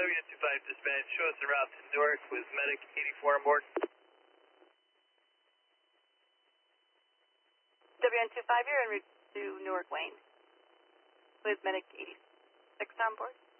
WN25 dispatch, show us en route to Newark with medic 84 on board. WN25, you're en route to Newark Wayne with medic 86 on board.